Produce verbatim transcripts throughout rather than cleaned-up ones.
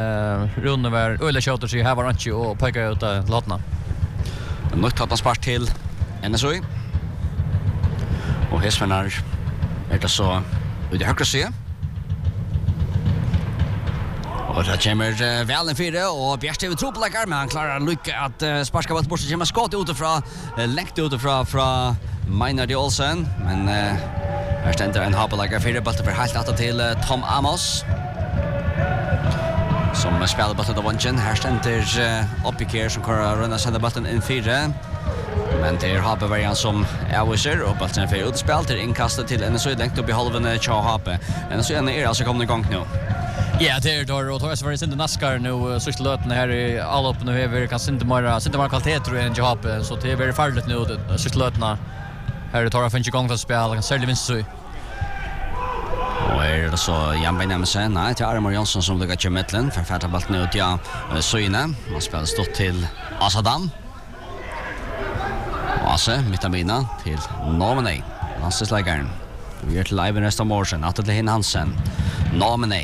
Rune var öle skjuter sig här var han inte och pekar ut låtna. Nu tar han spark till N S O. Och Hesvenar är det så ut i högra se. Och det kommer väl en fyra och Bjärste över tropläggar men han klarar lycka att sparka bort bort så kommer skott utifrån längt utifrån från Maynard Olsen men här ständer en hoppeläggar fyra bollen för helt åt till Tom Amos. Som spelar bollen av Vanchen. Här ständer Oppiker som kan runda sända bollen in fyra. Men det är Hape variant som avviser och bollen för utspel till inkastet till N S O längt upp i halvan Cha Hape. N S O är alltså kommit igång nu. Ja, det är då och då är det inte naskar nu sista löten här i all upp nu över kan inte mera inte mera kvalitet tror jag än Hape så det är väldigt farligt nu sista lötena. Här det tar jag inte igång att spela kan sälja vinst så. Och är det så Jan Benjamin nej till Armor Jansson som ligger i mitten för färta bollen ut ja Söine man spelar stort till Asadam. Ase Mitamina till Nominee. Landslagsläggaren. Vi är till live i nästa morgon att till Hansen. Nominee.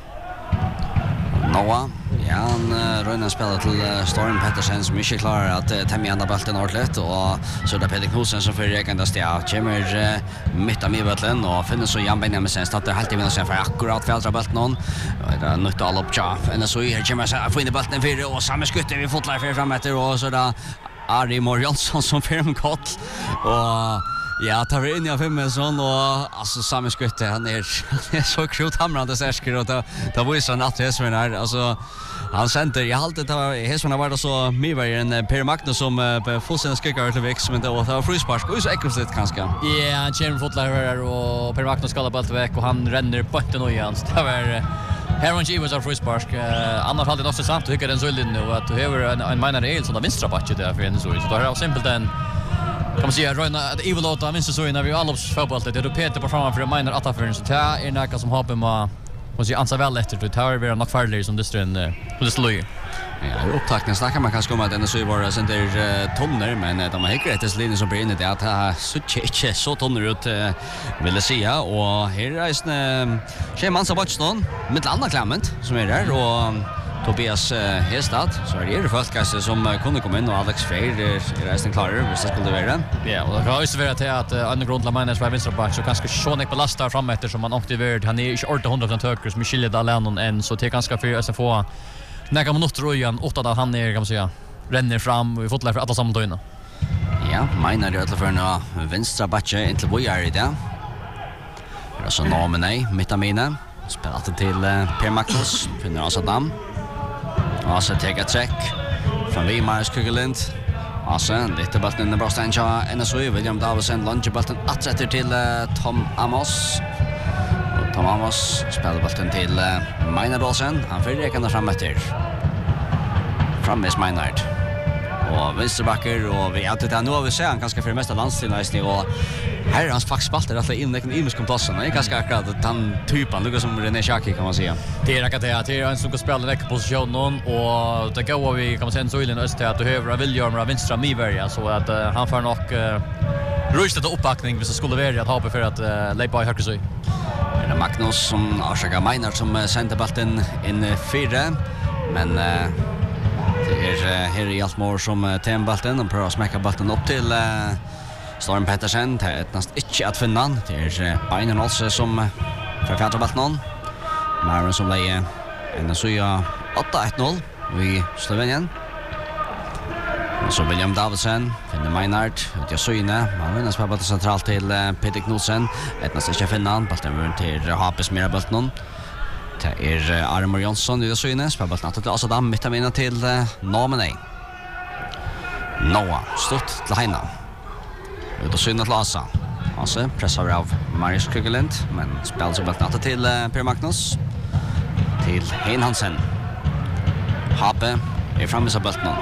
Noah ja, han rönnar spelar till Storm Pettersen som inte klarar att tämja andra bollen ordentligt och så där Peter Knudsen som för egen stad kommer mitt av bollen och finner så Jan Benjamin sen startar helt i vinner sen för akkurat fältra bollen någon och det är nytt all upp ja och så här kommer så få in bollen för och samma skott vi fått lära fram efter och så där Ari Morjansson som fem kott och ja, tar vi in i fem sån och alltså samma skott han är han är så krut hamrande särskir och då då var ju så natt Hesven här alltså han center jag har alltid ta Hesven var det så mycket en Per Magnus som på fullständigt skickar till väx men det var frispark och så äckligt kanske. Ja, han känner fotbollare och Per Magnus ska bara väck och han ränner på den och igen. Det var här var Givers av frispark. Annars hade det också sant att tycka den så lite nu att du har en en minor el som där vinstra patchet där för en så så då är det simpelt en kan man säga Röna att evil åt av vinster så när vi alla fotboll det är Peter på framför för minor att för så ta är några som har på med och så ansvar väl efter det tar vi nog färdigare som det strön på det slöj. Ja, upptackningen snackar man kanske om att den så var sen där tonner men de har helt rätt linjen som brinner det att så inte så tonner ut vill jag säga och här är en scheman så Watchton med andra Clement som är där och Tobias Hestad så är det folkkasse som kunde komma in och Alex Freir är resten klar hvis det skulle vara. Ja, och det har ju varit att undergrund la minus var vänstra back så ganska Sean belastar fram efter som man åkte värd han är inte ordet hundra procent högre som Michelle Dalén än så det är ganska för att få när man nåt tror igen åtta där han är kan man säga ränner fram och vi fått lära för alla samtidigt. Ja, menar det att för en vänstra back inte vad gör det. Det är så Nominee Mitamina spelar till Per Magnus finner Asadam. Asa take a check från Vimars Kugelund. Asa lite bollen in i Brostanja N S O William Davison lungebollen att sätter till Tom Amos. Och Tom Amos spelar bollen till Maynard Olsen. Han försöker kan fram efter. Fram med Maynard. Och vänsterbacker och vi har det nu har vi ser han ganska för mesta landslagsnivå och här är hans faxspalter att in i imisk platsen. Det är ganska akkurat att han typen lukar som René Schaki kan man säga. Det är akkurat det är en som kan spela den positionen och det går vi kan man säga så i den östra att du behöver William vänstra Miveria så att uh, han får nog uh, rustat uppbackning hvis det skulle vara att hoppa för att uh, lepa i högre så. Det är Magnus som Arsaka Maynard som uh, sände bollen in fyra men uh, det är här i Alsmore som tembalten och prövar smäcka bollen upp till uh, Storm Pettersen. Det är nästan inte att finna. Det är Beinen också som förfärtar bollen. Marvin som lägger en suja åtta ett noll i Slovenien. Och så William Davison finner Maynard ut i Söine. Marvin har spelat centralt till Peter Knudsen. Ett nästan inte finna. Bollen till Hapes mera bollen. Det är Armor Jansson i Söine. Spelar bollen till Asadam. Mittamina till Nominee. Noah stort till Heina. Ut och Söine till Asa. Asa pressar av Marius Kugelund. Men spelar så bollen till Per Magnus. Till Hein Hansen. Hape är framme så bollen.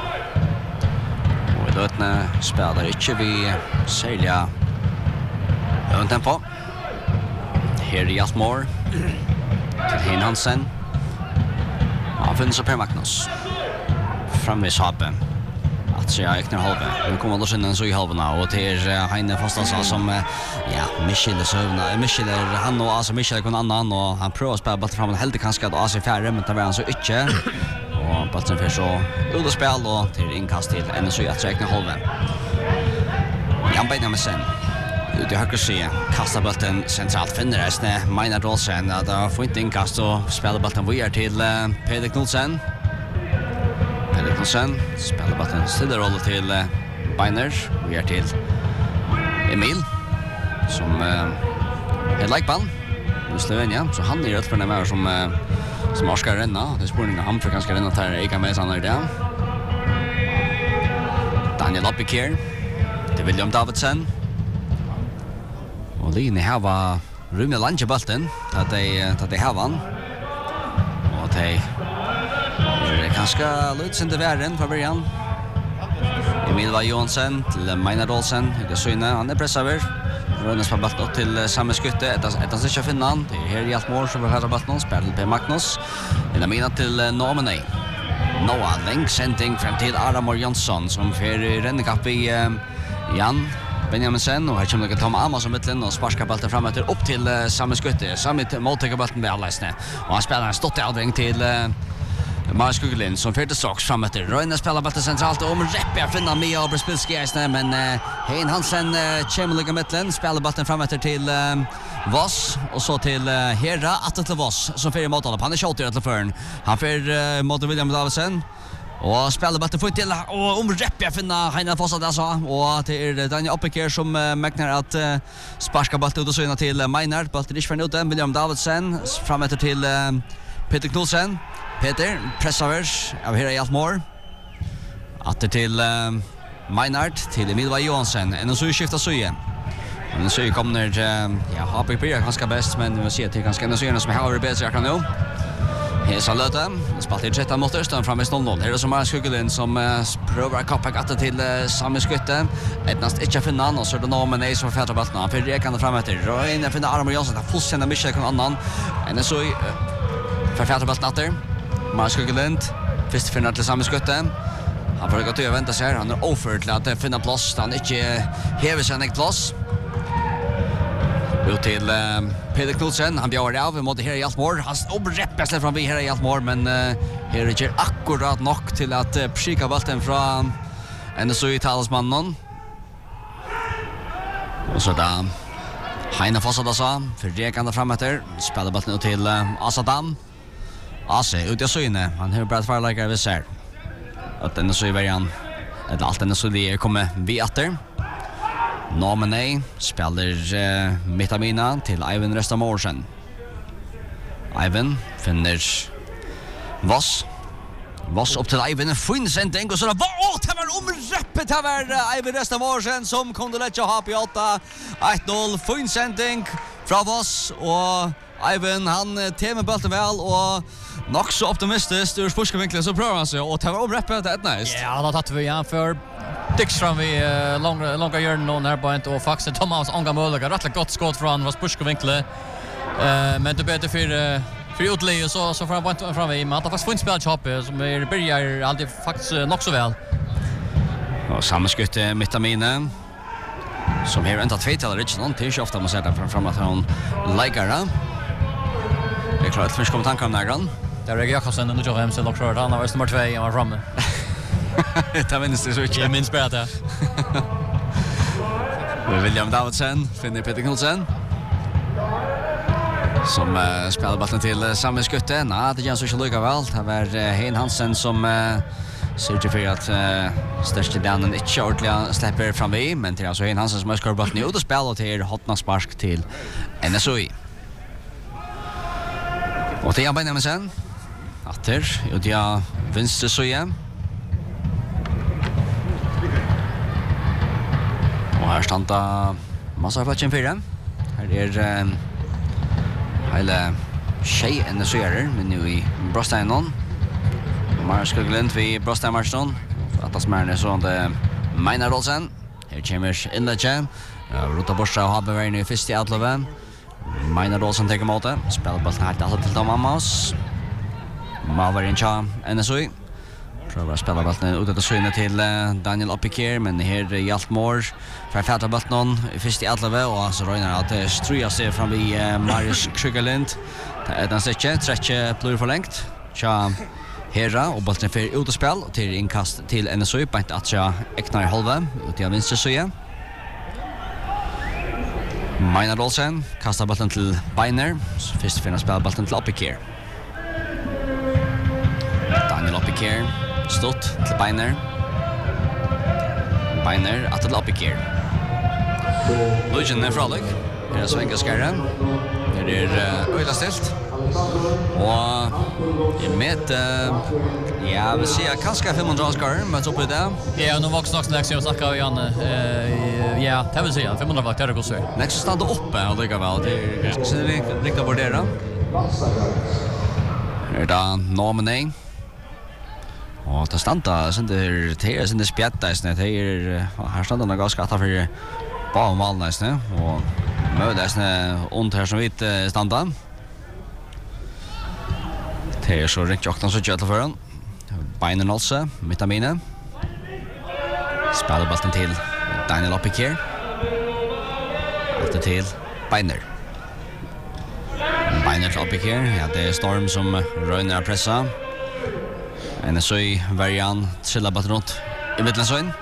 Och i lötna spelar inte vi sälja över tempo. Här i Alsmore. Till Hein Hansen. Han finns så Per Magnus. Framme så Hape. att säga Ekner halva. Nu kommer då sen så i halvorna och till Heine Fossasa som ja, Michel Sövna. Michel han och alltså Michel kon annan och han prövar spela bort fram helt kanske att A C färre men det var han så inte. Och bollen för så ut och spel och till inkast till N S U att Ekner halva. Jan Benjaminsen. Ut i höger se kastar bollen centralt finner det Maynard Olsen att ha fått inkast och spelar bollen vidare till Peder Knudsen. Peder Knudsen spelar bollen stilla roll till uh, Beiner. Vi är till Emil som uh, är likeball i Slovenia. Så han är rätt för den här som uh, som Oskar renna. Det är spårningen han för ganska renna där Eka med såna där. Daniel Appikir till William Davidsen. Och Line här var Rune Langebalten att de att de har vann. Och de är ganska lutsende värden för början. Emil var Johansson till Maynard Olsen. Det syns han är pressöver. Rune spelar bollen till samma skytte. Ett ett att inte finna han. Det är här i allt mål som har bollen spelar till Magnus. En mina till Normanay. Noah länk sending fram till Aramor Jonsson som för rennekapp i Jan Benjaminsen och här kommer det Tom Amos som mittlen och sparkar bollen framåt upp till uh, samma skytte. Samma måltagare bollen med Allaisne. Och han spelar en stott avvägning till uh, Marius Kugelin som fyrte straks framåt. Röjne spelar bollen centralt och om Reppe finner med och Brespilski men uh, Hein Hansen uh, kommer ligga mittlen spelar bollen framåt till uh, Voss och så till uh, Herra att till Voss som för mot alla. Han är shooter till förn. Han för uh, mot William Davidsen. Och spelar bollen får till och om Reppe finna Heine Fossa där så och till Daniel Appikir som uh, mäknar att uh, sparka bollen ut och så in till uh, Maynard bollen är för ut William Davidsen framåt till uh, Peter Knudsen. Peter pressavers av här i Altmore. Att till uh, Maynard till Emil Johansson. En så skiftar så igen. Men så kommer uh, ja, Appikir ganska bäst men vi ser till ganska ändå så som har det bättre jag kan nu. Här är Salöte. Spalt i tretton mot Östern fram i noll noll. Här är som Marius Kugelin som uh, prövar att kappa gatta till uh, samma skytte. Etnast inte finna han och så är det Normanay som färdar bollen. Han för rekande fram efter. Röjne finner Aramor Jonsson. Han fullständigt missar någon annan. En så uh, för färdar bollen efter. Marius Kugelin. Först finner till samma skytte. Han får gå till att vänta sig. Han är offer till att finna plats. Han inte häver sig en plats. Ut till uh, Peder Knudsen. Han bjöd av mot här i Altmore. Han obreppas släpp fram vi här i Altmore men uh, här är det akkurat nog till att uh, skicka bollen från N S U talsmannen. Och så där Heine Fossa då så för rekande framåt spelar bollen ut till uh, Asadam. Ase ut i syne. Han har bra förläggare vi ser. Att N S U varian eller allt N S U det kommer vi åter. Normanay spelar uh, Mitamina till Ivan Restamorsen. Ivan finner Voss. Voss upp till Ivan. Fin sending och så där. Åh, det var omreppet. Det var uh, Ivan Restamorsen som kunde lägga ha på åtta. ett noll. Fin sending från Voss. Och Ivan han uh, temer bollen väl och nog så optimistiskt ur sportskavinklen så prövar han sig. Och det var omreppet. Det är nice. Ja, då tatt vi igen för Dix fram vi uh, långa långa hjörn och när på inte och faktiskt Thomas Anga möjliga rätt gott skott från var sportskavinkle. Eh men det bättre för uh, för utley och så så fram på fram vi men att faktiskt få in spel chop som är börjar alltid faktiskt uh, nog så väl. Och samma skott Mitamine som här väntar två till Richard till så ofta man ser där fram fram att hon likar det. Det är klart att finns kommer tankar om nägran. Där är Jakobsen och Joe Hemsen och kör han var nummer två och var framme. Det minns det så inte. Jag minns bara det. William Davidsen finner Peter Knudsen. Som uh, spelar bollen till uh, samma skytte. Nej, det känns så lika väl. Det var uh, Hein Hansen som uh, ser ut för att uh, största delen inte ordentligt släpper fram i. Men det är alltså Hein Hansen som har skor bollen ut och spelar till Hotna spark till N S U. Och det är Benjaminsen. Atter, och det är vänster så igen. Och här standa massa platsen för den. Här är um, hela tjej N S U-er, men nu i Brosteinon. Marius Kugelin vi Brosteimarston. Att det smärner så det Maynard Olsen. Här kommer Inleche. Rota Borsa och Habbe var inne i första outlove. Maynard Olsen tar emot det. Spelar bollen här till till Tom Amos. Malvar in Cha N S U. Prøver å spille ballen ut etter synet til Daniel Oppikir, men her er Hjaltmår fra fæta ballen i første i Atleve, og så røyner at det struer seg fram i Marius Kryggerlind. Det er den sikker, trekke blir forlengt. Tja Hera, og ballen fer ut og spill, og til innkast til N S O, bænt at tja Eknar Holve, ut i venstre syje. Maynard Olsen kastar ballen til Beiner, så først finner spiller ballen til Oppikir. Daniel Oppikir, stått til Beiner. Beiner, at til Oppikir. Lugen er fralig. Her er Svenka Skarre. Her er uh, øyla stilt. Og jeg med, uh, ja, jeg vil si at kanskje fem hundre Skarre, møtt opp i det. Ja, nå vokser nok snakks og snakket vi, Janne. Uh, ja, det vil si, fem hundre vakt, det er det godt så. Nekst stande oppe, og lykke vel. Det er ikke riktig å vurdere. Her er da nominee. Og det standa, det er det er sin spjetta, det er her standa noe ganske atta for bak om valene, og møte er ondt her som vidt standa. Det er så ringt joktan så kjøtla for han. Beiner Nolse, midt av mine. Spiller ballen til Daniel Oppikir. Alt til Beiner. Beiner til Oppikir, ja, det er Storm som røyner av pressa. N S O Varian trilla ballen rundt i Midtlandsøyn.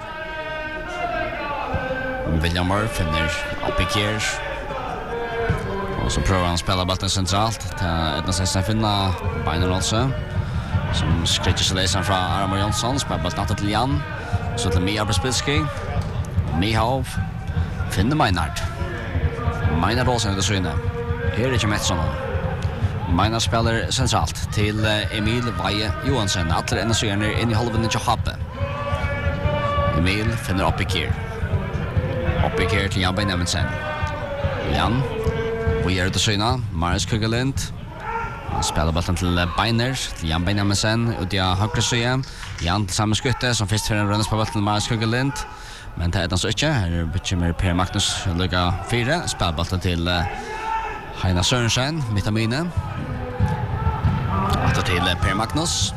William Moore finner Oppikir. Och så prövar han spela ballen centralt. Det är ett nästan finna Beiner också. Som skräcker sig läsan från Aramor Jonsson. Spelar ballen till Jan. Så till Mia Brespilski. Mihov. Finner Maynard. Maynard Olsen ut i syne. Här är inte Metsson. Maynard spelar centralt till Emil Vaje Johansen. Alla ena syner in i halven till Happe. Emil finner Oppikir. Oppikir till Jan Benjaminsen. Jan. Vi är det syna. Marius Kryggerlind. Han spelar ballen till Beiner. Till Jan Benjaminsen. Ut i högre syne. Jan tillsammans skytte som först för en rönnes på ballen till Marius Kryggerlind. Men det är den så inte. Här är det mer Per Magnus lycka fyra. Spelar ballen till Heina Sørensen, mitt av mine. Atter til Per Magnus.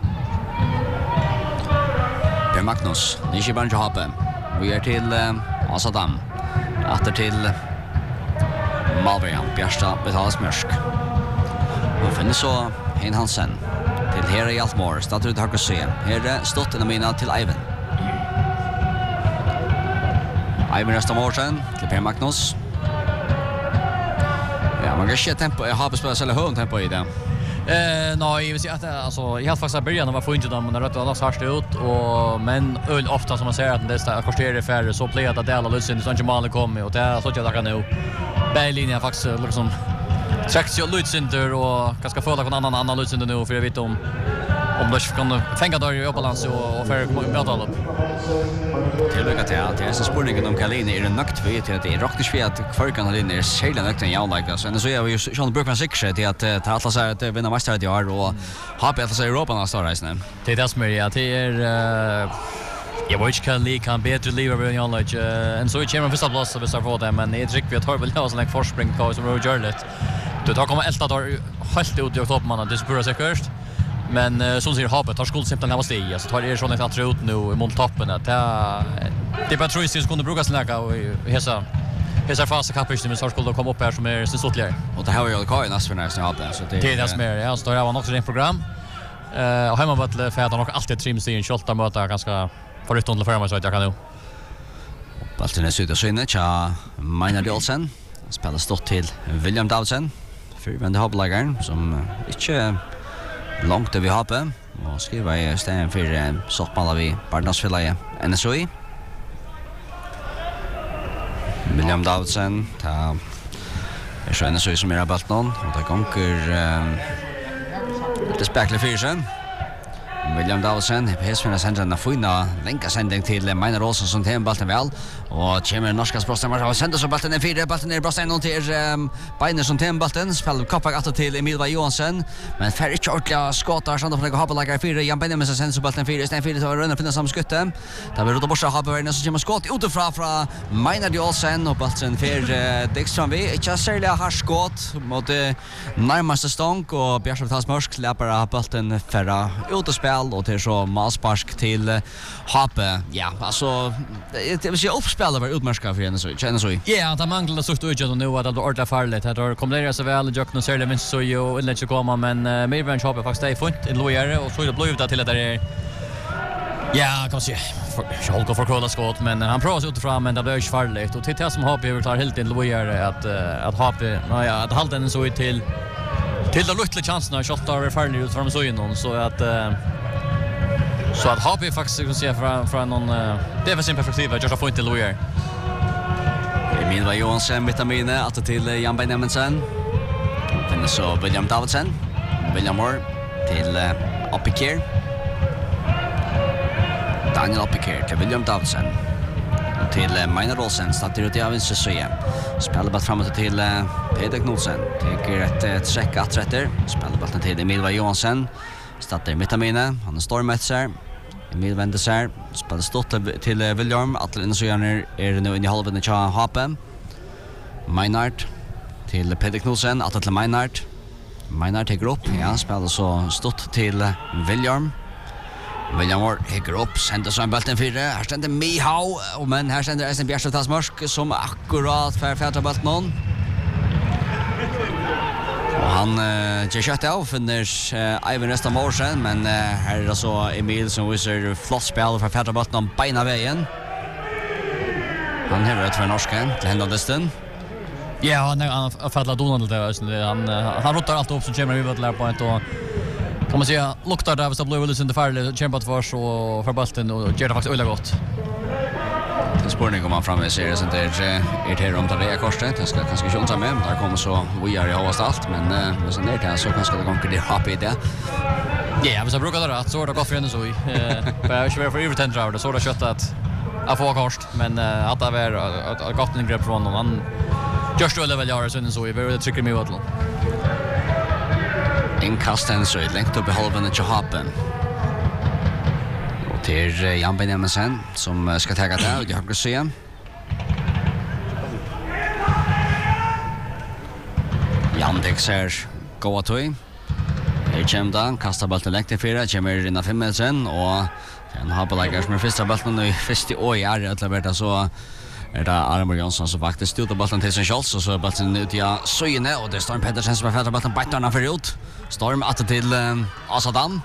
Per Magnus, Nishi Barnjo Hape. Vi er til uh, Asadam. Atter til Malverian, Bjørstad, Betales Mørsk. Og finner så Hein Hansen. Til Hera Hjaltmår, stater ut høyre søye. Hera stått innom mine til Eivind. Eivind resten av årsen til Per Magnus. Ja, man kan inte tempo, jag har bespelat eller hög tempo i det. Eh, nej, jag vill säga att alltså i alla fall så början var få inte dem när det var så harst ut och men öl ofta som man ser att det är korstare färre så plejar att det alla lösen så inte mal kommer och det är så att jag kan nu Berlin faktiskt liksom traktion lösen och ganska få någon annan annan lösen nu för jag vet om om det kan fänga där i balans och och för möta alla. Till lycka till att det är så spårningen om Kalin är en nökt vet att det är rakt för att kvarkan har inne är själva nökten jag like så så är vi ju Sean Brookman sex till att ta alla så att vinna mästare i år och ha på alla så Europa nästa resa. Det är det som är att det är jag vet inte kan lika kan bättre leva med jag like en så kommer första plats så vi står för det men det tycker vi att har väl någon like förspring på som Roger Jarlett. Du tar komma elta där helt ut i toppmannen det spår sig först. Men uh, som säger Habet har skuld simpelthen av stig. Så tar det sån att ut nu i mot toppen att det det bara tror jag skulle brukas lägga och hesa hesa fasta kapisten med så skulle komma upp här som är så ståtligare. Och det här var ju Kai nästan när jag hade så det det är det som är ja så jag var också i en program. Eh och hemma vart för att han nog alltid trims i en skjolta möta ganska förut under för mig så att jag kan nu. Balten är sida syne tja Maynard Olsen spelar stått till William Davidsen för vända hoppläggaren som inte långt över Hape och skriva i stenen för eh, soppmala vi Barnasfillaje N S O I. William Davidsen ta är så N S O I som är balt någon och det gånger eh, det spekler för sig. William Davidsen har hästarna sänder en fina länka sändning till Maynard Olsen som tar ballen väl och kommer norska språkstemmar har sänder så ballen är fyra ballen ner bara någon till um, Beiner som tar ballen spelar koppar att till Emil Vaje Johansen men för inte ordentliga skottar så de får hoppa lägga fyra Jan Benjamin som sänder så ballen fyra istället för att runda finna samma skutte där vill då borsta hoppa över så kommer skott utifrån från Maynard Olsen och ballen för Dextran vi inte särskilt har skott mot närmaste stång och Bjärsov Talsmörsk släpper ballen förra ut och spel spel och det är så malspark till uh, Hape. Ja, alltså det vill säga uppspel var utmärska för henne så känner så. Ja, det manglar så stort ut nu att det ordla farligt. Det kommer det så väl jag kan se det minst så ju vill inte komma men uh, Midrange Hape faktiskt är fint en lojare och så det blivit till att det är ja, kan se. Jag går för kolla skott men han provar ut fram men det blir ju farligt och till det som Hape vill ta helt in lojare att uh, att Hape ja, att hålla den så ut till till de lilla chanserna att skotta över farligt ut fram så in så att uh, så att Hape faktiskt kan se från från någon uh, defensiv perspektiv att just få inte lojare. Emil var Johansson vitamine att till Jan Benjaminsen. Den så William Davidsen. William Moore till uh, Appiker. Daniel Appiker till William Davidsen. Till uh, Maina Rolsen startar ut i avins så igen. Spelar bara framåt till uh, Peter Knudsen. Tycker ett uh, träck att rätter. Spelar bollen till Emil var Johansson. Startar vitamine. Han är stormätsar. Emil vänder sig. Spelar stått till uh, William. Atlen så gärna är nu in i halvan i Hape. Meinart till Peter Knudsen. Atlet till Meinart. Meinart tar upp. Ja, spelar så stått till uh, William. William Moore hickar upp, sänder så en bulten fyra. Här ständer Mihau, och men här ständer Eisen Bjärstad Mörsk som akkurat för fjärde bulten någon. Och han uh, ger kött av, finner uh, Ivan Resta Morsen, men uh, här är det så Emil som visar flott spel för fjärde bulten om beina vägen. Han har rätt för norsken till händandisten. Ja, han har fallat Donald där. Han, han rotar allt upp som kommer i vid point och kan man säga luktar där så blir väl lite farligt kämpat för så för bulten och gör det faktiskt öle gott. Det spårning kommer fram med serien där är det här om det är korset. Det ska kanske köra med. Där kommer så vi är i havast allt men men sen är det så kanske det kommer det happy det. Ja, men så brukar det rätt så det går för ändå så i. Eh, jag kör för över tio år så det kött att att få kost men att det är att gott en grepp från honom. Han just öle väl göra så så i vi trycker mig åt. Inkasten så är längt upp i halvan till Hape. Och till Jan Benjaminsen som ska ta det och jag kan se. Jan Dexer går att toy. Här kommer dan kastar bollen längt till fyra, kommer in i fem sen och den har på lägger som första bollen i första år är det att så är det Armor Jonsson som faktiskt stod bollen till sin chans och så bollen ut ja så inne och det står Pedersen som har fått bollen bättre för ut. Storm att till uh, Asadan.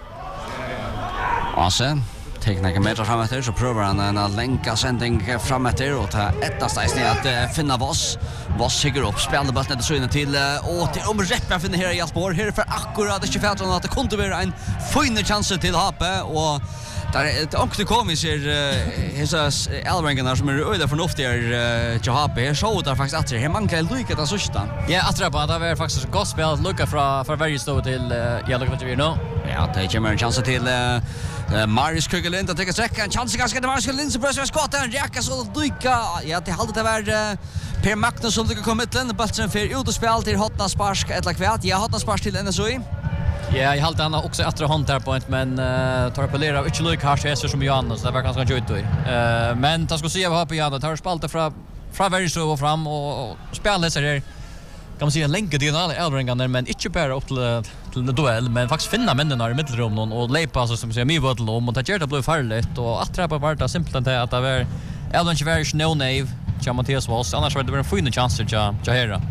Asa teknar kan meter fram efter så provar han en länka sändning fram efter och ta ett steg ner att uh, finna Voss. Voss sigger upp spelar bollen till synen till uh, och till om rätt finner här i Jalsborg här för akkurat det tjugofem att det kunde vara en fin chans till Hape och där ett också kommer ser hesa Elringarna som är öde förnuftiga till Hape här så där faktiskt att det här man kan lycka det sista. Ja, att det bara var faktiskt ett gott spel att lucka från för varje stå till ja lucka vad vi nu. Ja, det kommer en chans till uh, Marius Kugelin att ta sträcka en chans ganska det Marius Kugelin som pressar skott en räcka så lycka. Ja, det hade det var uh, Per Magnus som lycka komma till bollen för ut och spel till Hotna Sparsk ett lag kvärt. Ja, Hotna Sparsk till N S O I. Ja, jag håller han också efter hand där point men uh, tar appellera inte lika harsh hästar som Johan så det var ganska jobbigt då. Eh men ta ska se vad har på Johan tar spalta från från very så fram och, och spelar så där kan man säga länka diagonal Elringarna men inte bara upp till till duell men faktiskt finna männen i mittelrum någon och lepa så som säger mig vad om och ta gör det blir farligt och att trappa vart det simpelt inte att det var Elringarna very no nave Jean Mathias Voss annars var det en fin chans till Jahera.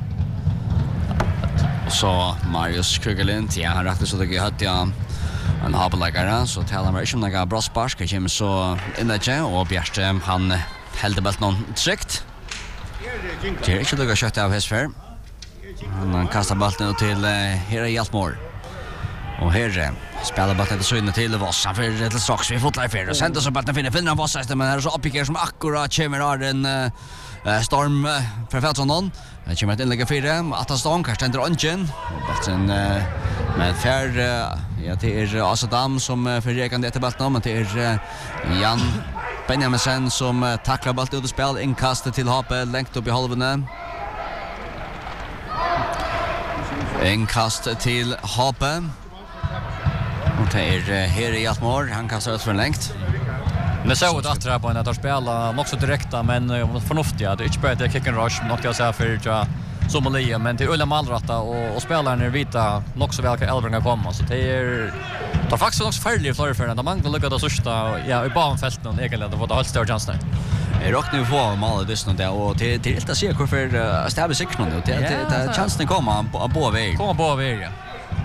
Så Marius Kugelin, ja, han räknar så det jag hade ja en habbeläggare så talar man om några bra spark jag kommer så in där och Bjärste han hällde bult någon tryckt. Det är inte det jag kött av hästfär. Han kastar bollen till här i Jalsborg. Och här spelar bollen till synen till Voss. Han för till strax vi fotlar för och sen så bollen finner finner Voss men här är så Appiker som akkurat kommer har en uh, storm uh, för Fältsonon. Det kommer att inlägga fyra att han stång kanske ändrar ungen och sen uh, med fär uh, ja det är Asadam som uh, förräkande efter bollen men det är uh, Jan Benjaminsen som uh, tacklar bollen ut och spel inkast till Hape längt upp i halvan. Inkast till Hape. Och det är uh, här i Jalsborg han kastar ut för längt. Men så att attra på en att spela också direkta men förnuftiga. Det är inte bara det kick and rush något jag säger för ja Somalia men till Ulla Malratta och och spelarna är vita nog så väl kan Elringar komma så det är Det var faktiskt också färlig för för att man lyckades att första ja i banfältet och egentligen det var allt större chanser. Jag rockar nu på mål det snart där och till till att se varför stäbbe sig nu det det chansen kommer på på väg. Kommer på väg. Ja.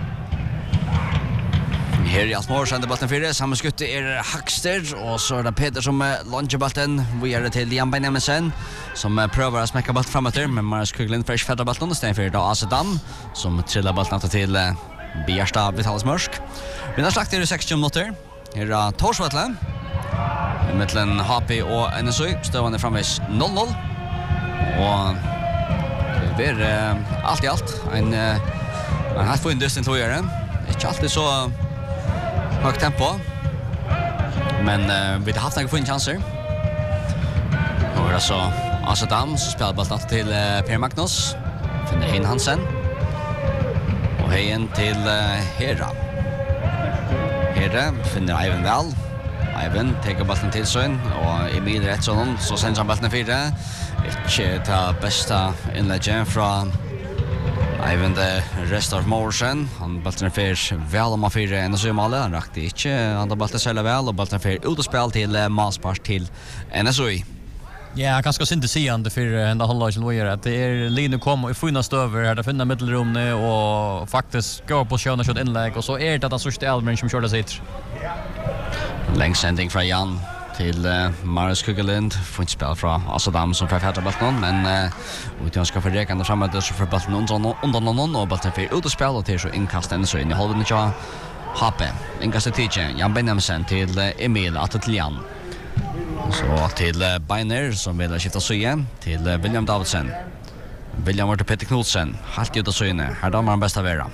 Her i Alsmår sender ballen fire, samme skutte er Hakster, og så er det Peter som launcher ballen. Vi er det til Jan Benjaminsen, som prøver å smekke ballen fremover, men Marius Kugelin fresh fedder ballen, og stedet for da Asedam, som triller ballen til Bjerstad Vitalis Mørsk. Vi har slagt i seksti minutter. Her er Torsvattle, mellom H P og N S U, støvende framvis noll noll. Og det blir alt i alt, en, en helt fin døsten til å gjøre. Ikke alltid så högt tempo. Men uh, vi har haft några fina chanser. Och det är så Asadam som spelar bollen till uh, Per Magnus. Finner Hein Hansen. Och hejen till uh, Hera. Hera finner Ivan Wall. Ivan tar bollen till Sön och Emil Rättsson så sänds han bollen fyra. Inte ta bästa inlägget från Ivan the rest of Morrison. Han ballen för väl om fyra en så mål. Han rakte inte andra ballen själva väl och ballen för ut och spel till Masspars till N S U. Ja, ganska synd att se han det för ända hålla sig lojer att det är Lino kom och finna stöver här där finna mittelrum och faktiskt går på sköna shot inlägg och så är det att han sorterar Elmer som kör det sitt. Längsändning från Jan till uh, Marius Kugelin, fint spel från Asadam som får färdra bollen, men uh, utan ska förräkande framåt så för bollen undan undan någon och bollen för ut och spel och till så inkastande så in i halvan och H P. Inkastet till Jan Benjaminsen till uh, Emil Atletlian. Så till uh, Beiner som vill skifta syn till uh, William Davidsen. William var till Peter Knudsen, helt ut av syne. Här damer han bästa vera.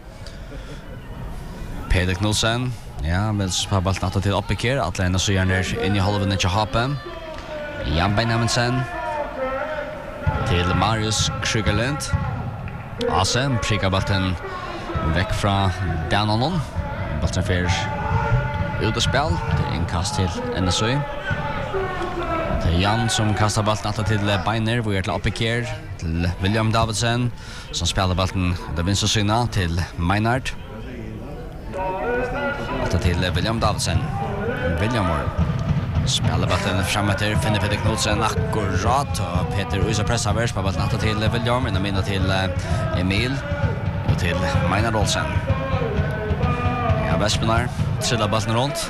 Peter Knudsen. Ja, men så har ballen att till Uppikir, Atlanta så gärna in i halvan och H P. Jan Benjaminsen till Marius Kugelin. Asen prickar ballen väck från Dananon. Ballen för ut och spel till inkast till N S U. Det är Jan som kastar ballen att till Beiner, vi är till Uppikir till William Davidsen som spelar ballen där vinner syna till Meinard. Åtta till William Davidsen. William Moore spelar ballen framåt till finner Peter Knudsen akkurat och Peter Uisa pressar vars på ballen åtta till William innan minna till Emil och till Meinard Olsen. Ja, Vespenar trillar ballen runt.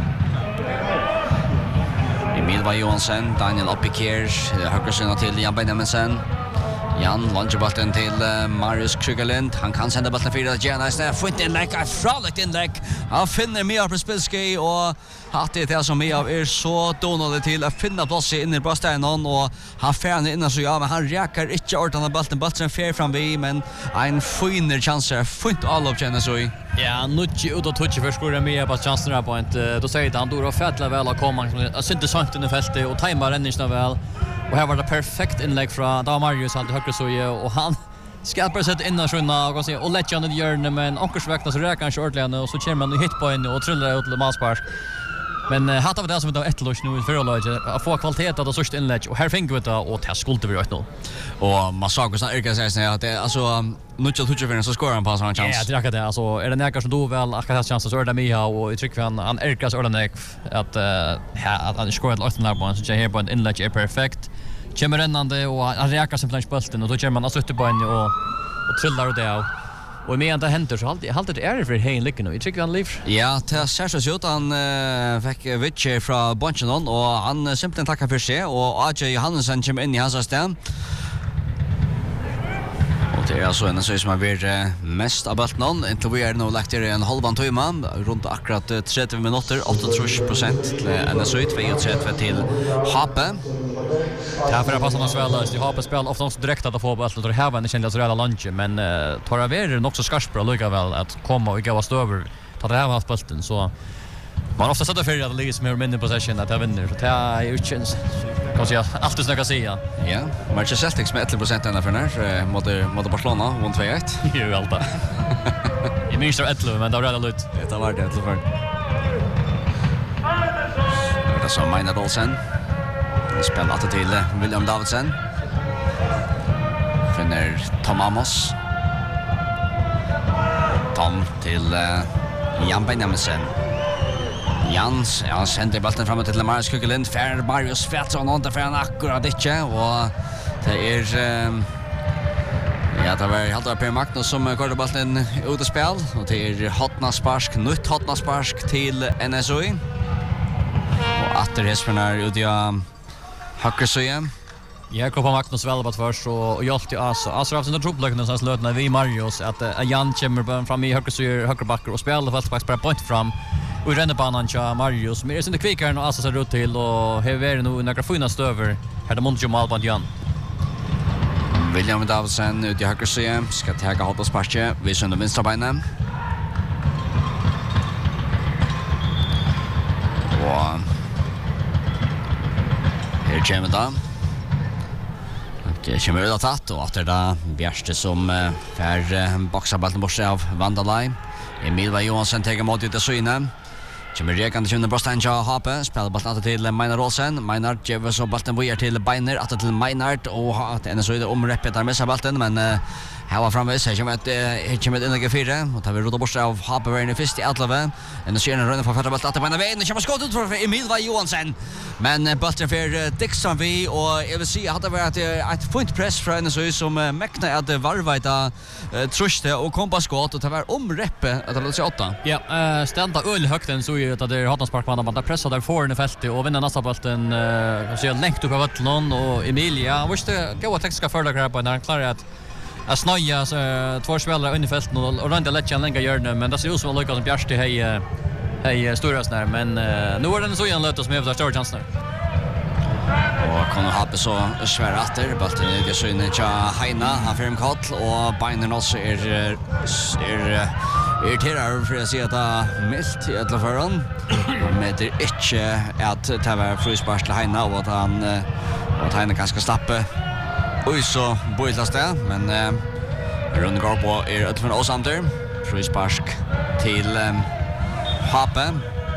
Emil var Johansson, Daniel Uppikir, högersyna till Jan Benjaminsen. Jan launcher bollen till uh, Marius Kugelin. Han kan sända bollen fyra till Jana istället. Får inte inlägg, ett fralikt inlägg. Han finner mer på Spilski och att det är som mer av är så donade till att finna plats inne i bröstenen och han färnar innan så ja, men han räcker inte ordentligt bollen. Bollen fer fram vi, men en finner chanser. Fint all upp känner så i. Ja, nutje ut och touche för skora mer på chanserna på inte. Då säger han då fettla väl att komma. Jag synte sant i fältet och tajmar räddningarna väl. Och här var det perfekt inlägg från David Marius alltid högre så och han ska bara sätta in och sjunga och säga och lägga ner hjörnet men ankers väcknas räkar han ordentligt och så kör man en hit på in och trullar ut till Masspars. Men uh, hatt av det som det var ett lås nu i förhållande att få kvalitet av det största inlägg och här fick vi det och det skulle vi åt nu. Och Massago så yrkar sig att det alltså nu så touchar vi så skorar han på sån chans. Ja, det räcker det alltså är det näkar som då väl att ha chans så är det Mia och jag tycker han han yrkar så ordentligt att att han skorar ett lås på så här på en inlägg är perfekt. Kommer rennande och han räkar som flansch bollen och då kör man alltså ute på en och och trillar och det. Och med det händer så alltid alltid är det för Hein lycka nu. Jag tycker han lever. Ja, det ser så ut han uh, fick Witcher från Bonchenon och han uh, simpelthen tackar för sig och A J Johansen kommer in i hans stäm. Och det är alltså en så som har varit uh, mest av bollen. Inte vi är nog lagt i en halvan timme runt akkurat uh, trettio minuter, åttiotre procent till N S U, tjugotre till H P. Ja, för att passa oss väl löst. Jag har på spel ofta också direkt att få bollen och det här var det kändes redan lunch men uh, tar av er också skarpare lika väl att komma och gå stöver ta det här haft bollen så man ofta sätter för att det ligger som mer mindre possession att jag vinner så det är ju chans kan säga alltid snacka säga. Ja, Manchester Celtics med elva procent ända för när mot mot Barcelona vann två ett. Jo alltid. I minns elva men det var redan lut. Det var det elva för. Det är så Meinard Olsen. Spelar att till William Davidsen. Finner Tom Amos. Tom till uh, Jan Benjaminsen. Jans, ja, sender bollen framåt till Marius Kugelin. Fär Marius Fältsson och för han akkurat inte och det är um, ja, det var helt av Per Magnus som går bollen ut i spel och det är Hotna Sparsk, nytt Hotna Sparsk till N S O I. Och att det är ut i Hackersöje. Jag kom på Magnus väl på först och hjälpte ju alltså. Alltså har haft en trubbelökning så slötna vi Marius att uh, Jan kommer fram i Hackersöje högerbackar och spelar fast bara point fram. Och rennebanan till Marius. Men det är inte kvickare än alltså ser ut till och här är det nog några fina stöver. Här det måste ju Malband Jan. William Davidsen ut i Hackersöje ska ta hålla sparke. Vi sönder vänstra benet. Och här kommer det. Det kommer ut att och efter det Bjärste som uh, för uh, boxar bollen bort av Vandalaj. Emil Johansson tar emot ut i syne. Kommer rekande kjønne Brostein til Hape. Spiller bollen til Meinar Olsen. Meinar gjør så bollen bøyer til Beiner. Atter til Meinart. Og at N S O I omreppet der misser bollen. Men uh, her var framvis. Her kommer et, uh, kommer et innlegg fire. Og tar vi rodet bort av Hape veien i fyrst i Atleve. N S O I er rønne for fyrre bollen. Atter Meinar veien. Det kommer skått ut for Emil Johansson. Men uh, bollen for uh, Dixon vi. Og jeg vil si at det var et, et fint press fra N S O I som uh, mekna at varvaita uh, truste og kom på skått. Og det var omreppet at det var åtta. Ja, uh, stända öl högt än så ju att det är Hatnarsparkmannen man där pressar där för i fältet och vinner nästa bollen eh så jag längt upp av Vattland och Emilia måste gå att tekniska fördelar på när han klarar att att snöja så två spelare under fältet och och runda lätt länge gör det men det ser ut som Lucas som Bjärste hej hej stora snär men nu är den så igen lätt som har större chanser. Och kan ha så svär åter bollen i det så inne till Heina han för en kall och Beiner också är är irriterar för att se att det milt i alla förhånd. Men det är inte att det var fruspark till Heina och att han och att Heina ganska slappe. Oj så bojlas det men eh, Rund går på är ett från Osander. Fruspark till eh, Hape.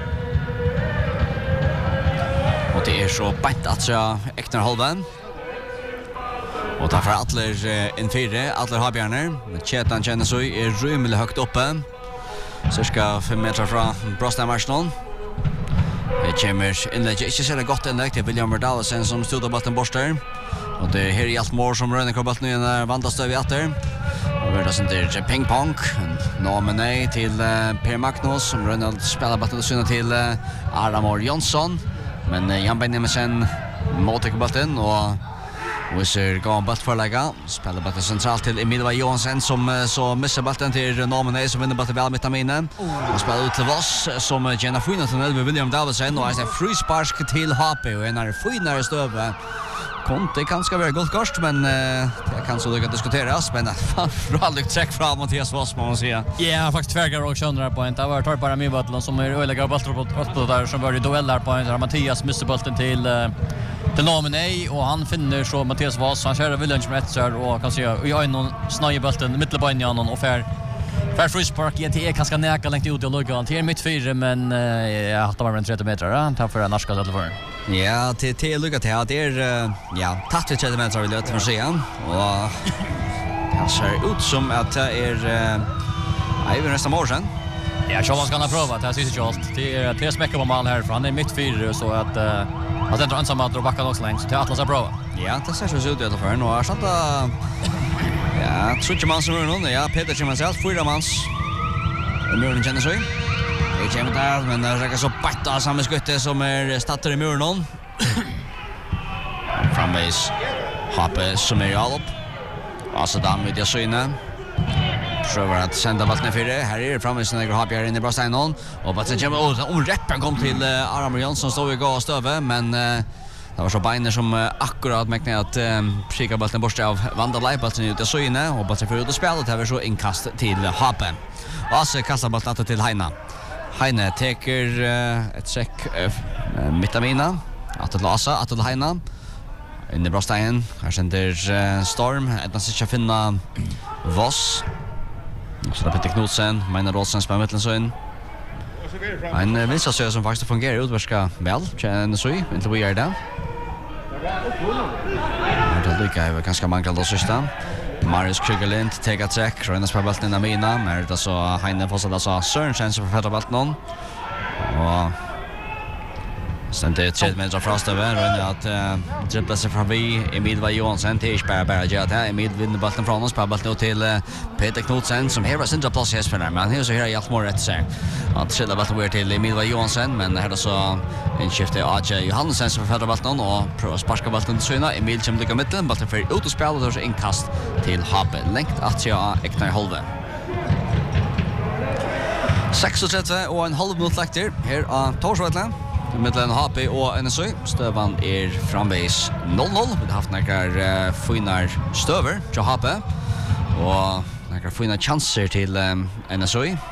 Och det är så bänt att så Eknar Holven. Och tar för Atler in fyra, Atler Habjarner. Men Chetan känner så är rymligt högt uppe. Cirka fem meter från Brostein Marston. Det kommer inlägg, inte så gott inlägg till William Davidsen som stod av bollen borster. Och det är här i allt mål som rönner bollen i en vandastöv i Atter. Och det är sånt där ping-pong. Nå nej till uh, Per Magnus som rönner spelar bollen och syna till uh, Aramor Jonsson. Men uh, Jan Benjaminsen måtte bollen och vi ser gå en bollförlägga. Spelar bollen centralt till Emil Johansson som så missar bollen till Nomenay som vinner bollen väl mitt av minen. Och spelar ut till Voss som Jenna Fina till William Davidsen och är frispark till Hape och en är finare stöve. Konte kanske vara gott kost men uh, det kan så lycka diskuteras men framförallt träck fram Mattias Voss må man säga. Ja, yeah, faktiskt tvärgar och söndrar på en. Det var tar bara med bollen som är öliga bollar på där som var i dueller på en där Mattias missar bollen till uh, till Nomenay och han finner så Mattias Voss han kör William Schmetzer och kan se och jag är någon snöj bollen mittelbanan igen och för för frispark igen till är ganska näka långt ut i luggan till mitt fyra men uh, jag har bara en trettio meter då tar för en narska till för. Ja, till till lucka till att det är ja, trettio trettio meter vill jag för se och det ser ut som att det är nej, vi nästa morgon. Ja, så man ska prova det här syns ju allt. Det är tre smäckar på mål här från. Det är mitt fyra så att uh, att det är ensam att dra backa också längs till Atlas att prova. Ja, det ser så ut i alla fall. Nu är sånt att ja, tror man som runt ja, Peter Chiman själv fyra mans. Nu känner sig. Det kommer där men det är så bättre samma skytte som är startar i muren. Framvis Hape som är all upp. Alltså där med det syne. Försöker att sända bollen för det. Här är det framvis när Hape är inne i Brostein och bara sen kommer om reppen kom till uh, Aram Jansson står i gas stöve men uh, det var så Beiner som uh, akkurat mäknade att uh, skicka bollen bort av Vandalaj bollen ut i syne och bara för ut och spela det var så inkast till Hape. Och så kastar bollen till Heina. Heine teker uh, ett check uh, mittavina att det lasa att det Heina in i Brostein här sender uh, Storm att man ska finna Voss så där Peter Knudsen Meinar Olsen spelar mitten så in en uh, vinstra så som faktiskt fungerar utverska väl känner så i inte vi är där det lyckas ju ganska många då sista Marius Krügerlind tar träck, Röjnas på bulten i Amina, men det så Heine Fossad alltså Sörensen som författar bulten. Och sen det är tredje meter fast över, Röjna att uh, dribbla sig fram vid Emil Var Johansson till Isberg bara gör det. Emil vinner bulten från oss, på bulten till uh, Peter Knudsen som här var sin plats i Espen, men han är så här i allt mer rätt sig. Han trilla bulten över till Emil Var Johansson, men här så en skifte A J Johansen som författar bulten och prövar sparka bulten till Syna. Emil kommer lycka mitten, bulten för ut och spela och så inkast till Habe. Längt att jag äknar i halve. seksogtretti og en halv minutt lagt her, her av Torsveitlen. Mittelen H P og N S Y. Støvan er framveis noll noll. Vi har haft några uh, fina støver til H P. Og några fina chanser til um, N S Y.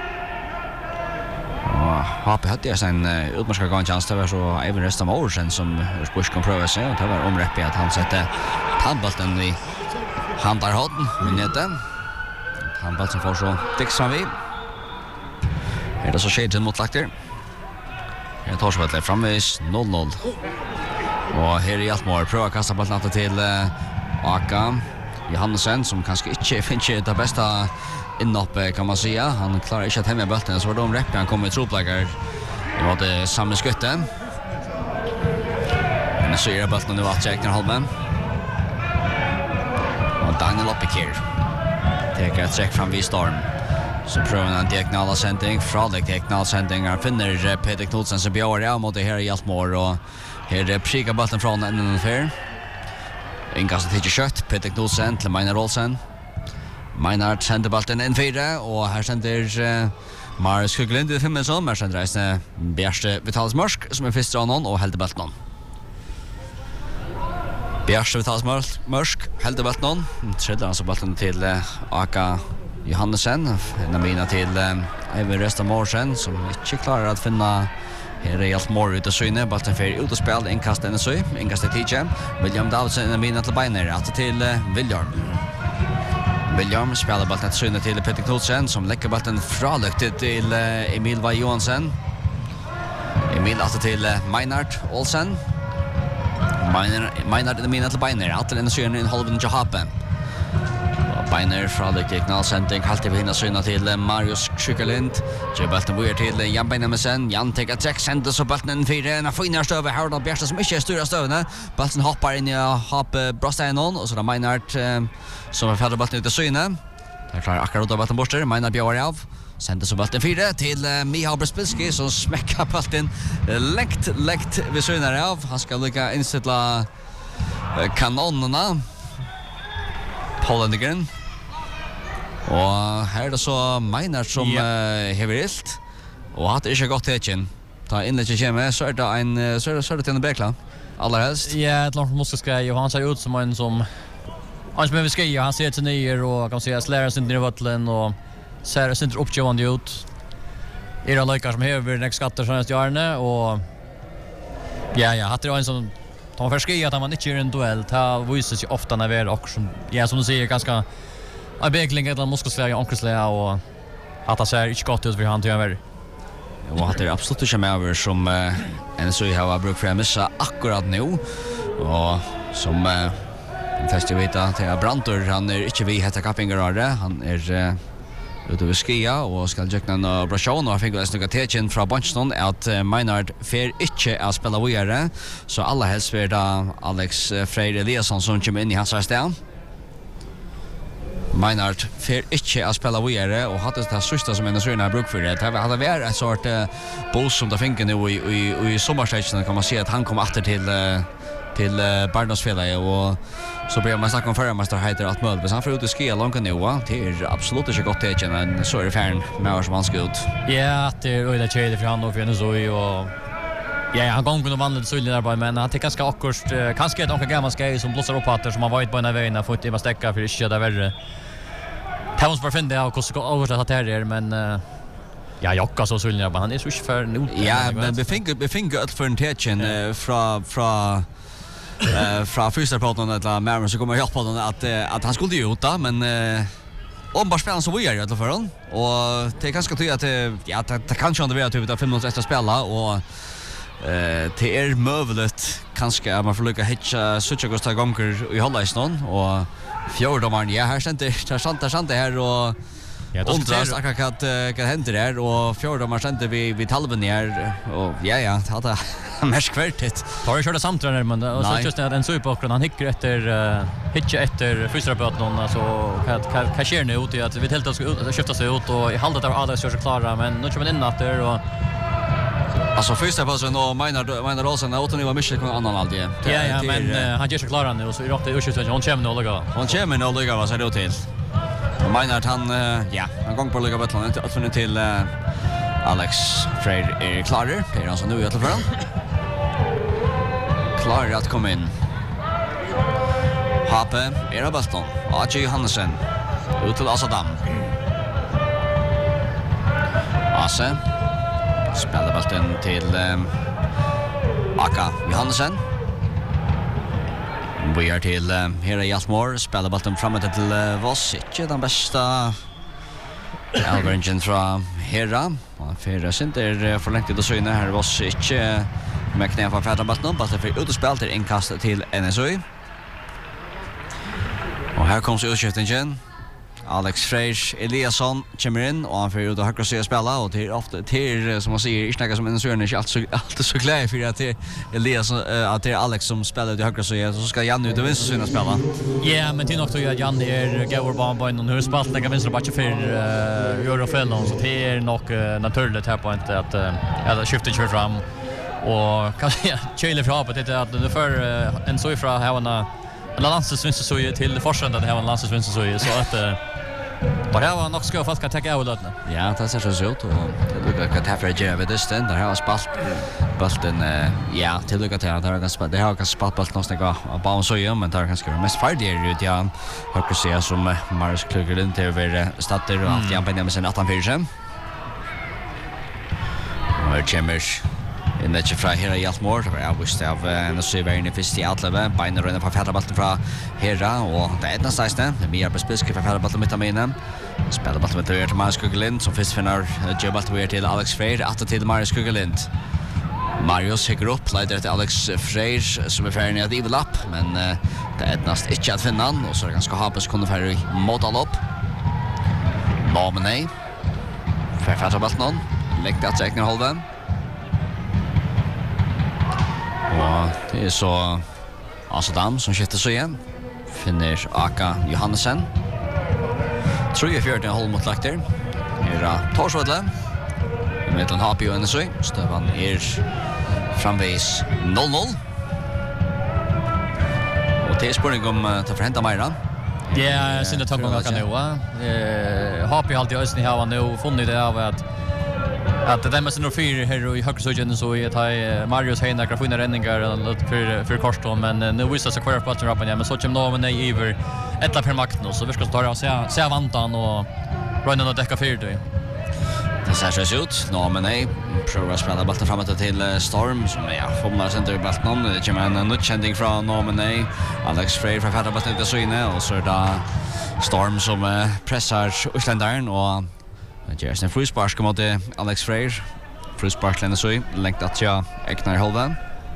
Og H P hadde jeg en uh, utmarska gang chans. Det var så Eivind Restam Årsen som Bush kom prøve seg. Og det var omrepp i at han sette tannbolten i handarhånden. Minnete. Tannbolt som får så dikks fram vi. Her er det så skjedsen mot lagt her. Her er Torsveitlen framvis noll noll. Og her i Altmår prøver å kaste bollen natt til uh, Aka Johannesen, som kanskje ikke finner det beste innoppe, kan man säga. Han klarar ikke at hemme bollen, så var det omrepp. Han kommer i troplegger i måte samme skuttet. Men så gjør bollen nu at Jekner Holmen. Og Daniel Oppikir teker et trekk framvis Storm. Så prøver han en diagonal sending, fralig diagonal sending. Han finner Peter Knudsen som bjør av mot det her i Altmår, og her er prika bollen fra enden og fyr. Innkastet ikke kjøtt, Peter Knudsen til Meinar Olsen. Meinar sender bollen inn fire, og her sender uh, Marius Krügerlind i Fimmelsson. Her sender reisende Bjerste Vitalis Mørsk, som er første av noen, og helder bollen. Bjerste Vitalis Mørsk, helder bollen. Tredje han så bollen til uh, Aka Johannesen, en av mina till uh, Eivind Restam Årsen, som inte klarar att finna här i Altmår ut och syne. Bollen för ut och spel, inkast N S Y, inkast till T J. William Davidson, en av mina till Beiner, att till uh, William. William spelar bollen till syne till Peter Knudsen, som lägger bollen fralökt till uh, Emil Var Johansson. Emil att till uh, Meinard Olsen. Meinard, Meinard en av mina till Beiner, att till N S Y i en halv till Hapen. Beiner fra diagonal sending, alltid vi hinner syna til Marius Krügerlind. Gjør bolten bøyer til Jan Benjamisen. Jan teker trekk, sender så bolten inn fire. En av finere støve, Hardal Bjerste som ikke er styrer støvene. Bolten hopper inn i Hape Brosteinon, og så er det Meinard eh, som er ferdig bolten ut til syne. Der klarer akkurat av bolten borster, Meinard bjør av. Sender så bolten fire til uh, Mihal Brespilski, som smekker bolten uh, lengt, lengt ved syne av. Han skal lykke innstille uh, kanonene. Pollendigeren. Og her er det så Meinar som yeah. uh, hever ilt. Og hatt er ikke godt tetjen. Ta innlegget kommer, så er det en så er det, så er det til en bekla. Aller helst. Ja, ett långt måste skreja och han ser ut som en som han som är skreja, han ser till nyer och kan säga slärar sin ner i vattlen och ser sin uppgivande ut. Är det lika som hever nästa skatter som nästa järne och ja, ja, hade det en som de förskreja att man inte gör en duell. Ta visar sig ofta när vi är också ja, som du säger ganska en bekling eller muskelslag och ankelslag och att det ser inte gott ut för han till över. Och att det är absolut inte med över som uh, en så har brukt för att missa akkurat nu. Och som uh, den första jag vet att det är Brantor, han är inte vid heta kappingarare. Han är uh, ute vid skia och ska göra en operation och jag fick läsa några tecken från Bunchton att uh, Meinard fer inte att spela vidare. Så alla helst för det Alex uh, Freyr Eliasson som kommer in i hans sted. Meinard fer ikke å spela videre og hadde det sørste som en av sørene har brukt for det. Det hadde vært et sort uh, bås som det finner nå i, i, i sommerstetsene, kan man si at han kom etter til, uh, til uh, Barndomsfjellet, og så blir man snakke om førermesterheter og alt mulig. Hvis han får ut i skia langt nå, det er absolutt ikke godt til, men så er det færen med oss som han skal ut. Ja, det er øyne kjede for han og for henne så og ja, han går under vanligt syllig där men han tycker ganska akkurat uh, kanske ett onkel gammal skej som blossar upp att som har varit på en väg när fått i stäcka för inte det värre. Det måste bara finna jag hur ska översätta det här men uh, ja, Jocka så syllig där han är så för nu. Ja, men vi fick vi fick allt för en tecken uh, från från eh från första praten att Merman så kommer jag hjälpa honom att uh, att han skulle ju ut då men uh, om bara spela så vi gör i alla fall och det är ganska tydligt att ja det, det kanske inte vara typ av fem minuter extra spela och Eh, det är möjligt kanske att man får lycka hitta sucha kosta gånger i hålla i snön och fjärdomaren ja här ständer där sant där sant det här och Ja, då undras akkurat att vad händer där och fjärdomaren ständer vi vi talven här och ja ja det har mest kvärtet. Tar ju körde samtränare men och så just det en så på bakgrund han hickar efter uh, hitcha efter fysioterapeuten någon alltså vad vad sker nu ut i att vi helt att ska skifta sig ut och i halvt av alla så klara men nu kommer in att det och alltså första fasen och menar menar Rosen åt ni var mycket någon annan alltid. Ja ja men uh, han gör sig klara nu och så är det också hon kommer nu lägga. Hon kommer nu lägga vad säger du till? Och menar att han uh, ja, han går på lägga bottlen inte att till uh, Alex Freir är klar. Det är alltså nu i alla fall. Klar att komma in. Hape är av Baston. A J Johansen. Ut till Asadam. Ase. Spelar bollen till um, Aka Johansen. Vi är till um, här i Altmore. Spelar bollen framåt till uh, Voss. Inte den bästa Alveringen från Hera. Fyra center förlängt det så inne här Voss. Inte med knä på färda bollen. Bara för ut och spel till inkast till N S O. Och här kommer utskiftningen. Alex Freir Eliasson kommer in och han får ut och högra sig spela och det är ofta till som man säger inte något som en sören är allt så allt så glad för att det är Eliasson att det är Alex som spelar ut och högra sig så ska Janne ut och vänster syna spela. Ja, men det är nog så att Janne är går barn på någon hur spalt lägga vänster backa för Eurofell så det är nog naturligt här på inte att ja skiftet kör fram och kanske Chile för på det att nu för en så ifrån här var eller landsvinst så ju till forsända det här var landsvinst så ju så att och här var nog ska fast kan ta av låtna. Ja, det ser så ut och det lukar att för Jeva det ständ där har spalt bollen ja, till lukar till att det har ganska det har ganska spalt bollen någonstans och bara så ju men det har ganska mest färdig ut ja. Har du se som Marius Klugerlund till över starter och allt jampa med sin åtta fyra. Och Chambers in det fra Hera i Altmore, det var avvist av en syveren i fyrst i Altleve, beina røyne fra fjerdebalten fra Hera, og det er etna steisne, det er mye arbeidspisk fra fjerdebalten mitt av mine. Spellebalten mitt av til Marius Klugerlind, som først finner Jobalten til Alex Freir, atter til Marius Klugerlind. Marius hikker opp, leider etter Alex Freir, som er ferdig at Ivel opp, men uh, det er etnast ikke at finne han, og så er det ganske hapes kunne ferdig mot all opp. Lamenei, fra fjerdebalten, legg det at Ekner Holven. Och det är så Asadam som skiftar så igen. Finner Aka Johansen. Tror jag fjärde håll mot lakter. Här Torsvadle. Med en happy och N S O. Stövan är framvis noll noll. Och det är spårning om att ta förhänta Majra. Ja, sinne tankar kan nu. Eh happy alltid ösni här nu funnit det av att att det där med sin fyra här i högsta sögen så i att Marius Heina kan få in räddningar för för Korston men nu visar sig kvar på att rappa men så kommer någon nej över ettla per Magnus så vi ska ta och se se vantan och runda och täcka för det. Det ser så ut. Nå men nej, pröva att spela bollen framåt till Storm som ja, fångar center i bollen. Det kommer en nutchanding från Nå men nej. Alex Freir från färda bollen till så inne och så är det Storm som pressar Islandaren och Jersen Fruspark kom mot Alex Freir. Fruspark lämnar så längt att jag Eknar Holven.